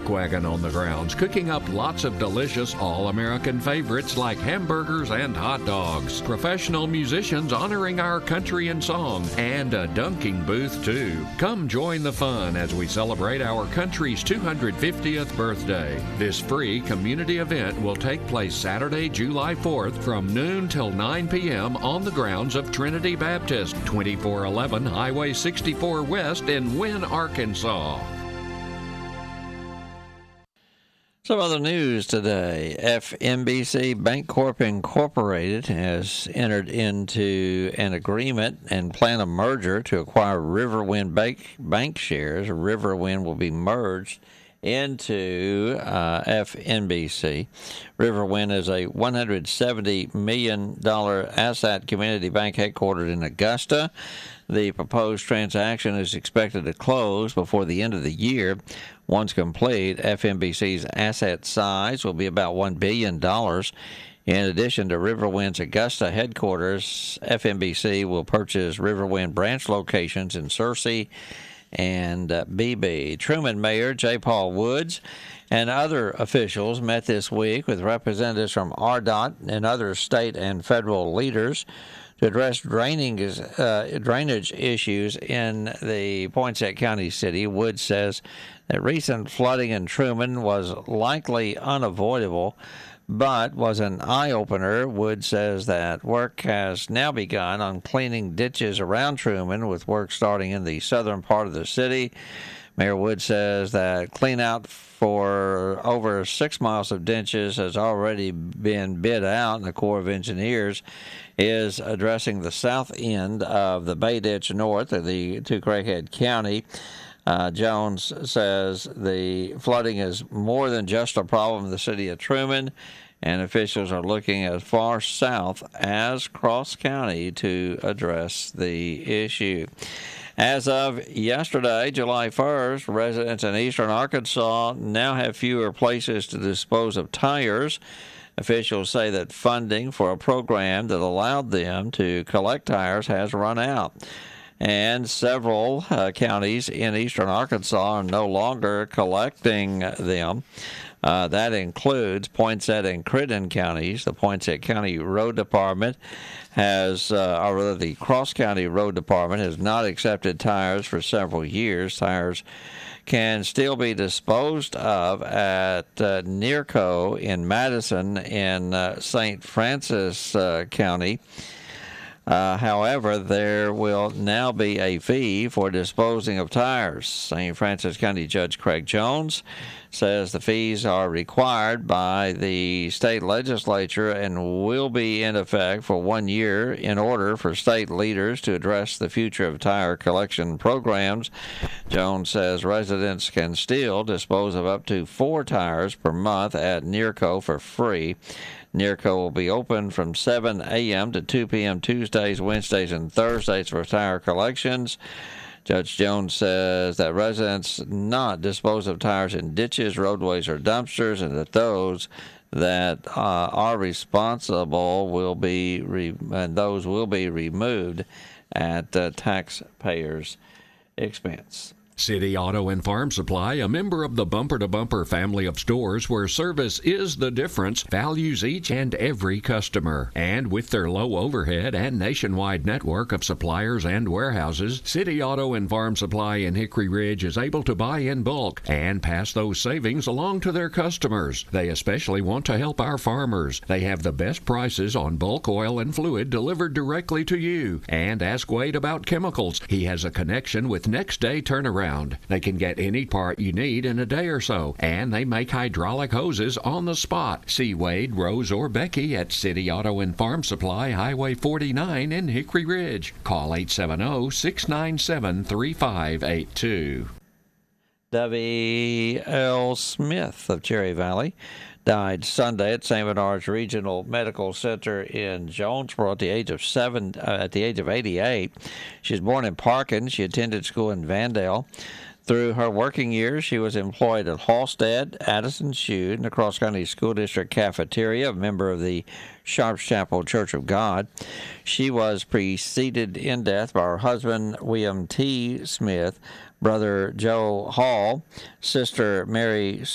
Duck Wagon on the grounds, cooking up lots of delicious all-American favorites like hamburgers and hot dogs. Professional musicians honoring our country and song, and a dunking booth too. Come join the fun as we celebrate our country's 250th birthday. This free community event will take place Saturday, July 4th from noon till 9 p.m. on the grounds of Trinity Baptist, 2411 Highway 64 West in Wynne, Arkansas. Some other news today. FNBC Bancorp Incorporated has entered into an agreement and plan a merger to acquire Riverwind Bank shares. Riverwind will be merged into FNBC. Riverwind is a $170 million asset community bank headquartered in Augusta. The proposed transaction is expected to close before the end of the year. Once complete, FNBC's asset size will be about $1 billion. In addition to Riverwind's Augusta headquarters, FNBC will purchase Riverwind branch locations in Searcy and Beebe. Truman Mayor J. Paul Woods and other officials met this week with representatives from RDOT and other state and federal leaders to address drainage issues in the Poinsett County city. Woods says that recent flooding in Truman was likely unavoidable, but was an eye-opener. Woods says that work has now begun on cleaning ditches around Truman, with work starting in the southern part of the city. Mayor Woods says that clean-out for over 6 miles of ditches has already been bid out, and the Corps of Engineers is addressing the south end of the Bay Ditch north of to Craighead County. Jones says the flooding is more than just a problem in the city of Truman, and officials are looking as far south as Cross County to address the issue. As of yesterday, July 1st, residents in eastern Arkansas now have fewer places to dispose of tires. Officials say that funding for a program that allowed them to collect tires has run out, and several counties in eastern Arkansas are no longer collecting them. That includes Poinsett and Crittenden counties. The Poinsett County Road Department the Cross County Road Department has not accepted tires for several years. Tires can still be disposed of at Nearco in Madison in St. Francis County. However, there will now be a fee for disposing of tires. St. Francis County Judge Craig Jones says the fees are required by the state legislature and will be in effect for 1 year in order for state leaders to address the future of tire collection programs. Jones says residents can still dispose of up to 4 tires per month at Nearco for free. Nearco will be open from 7 a.m. to 2 p.m. Tuesdays, Wednesdays, and Thursdays for tire collections. Judge Jones says that residents not dispose of tires in ditches, roadways, or dumpsters, and that those that are responsible will be removed at taxpayers' expense. City Auto and Farm Supply, a member of the Bumper to Bumper family of stores where service is the difference, values each and every customer. And with their low overhead and nationwide network of suppliers and warehouses, City Auto and Farm Supply in Hickory Ridge is able to buy in bulk and pass those savings along to their customers. They especially want to help our farmers. They have the best prices on bulk oil and fluid delivered directly to you. And ask Wade about chemicals. He has a connection with next day turnaround. They can get any part you need in a day or so, and they make hydraulic hoses on the spot. See Wade, Rose, or Becky at City Auto and Farm Supply, Highway 49 in Hickory Ridge. Call 870-697-3582. W.L. Smith of Cherry Valley died Sunday at St. Bernard's Regional Medical Center in Jonesboro at the age of 88. She was born in Parkin. She attended school in Vandale. Through her working years, she was employed at Halstead, Addison Shute, and the Cross County School District cafeteria, a member of the Sharps Chapel Church of God. She was preceded in death by her husband, William T. Smith, brother Joe Hall, sister Mary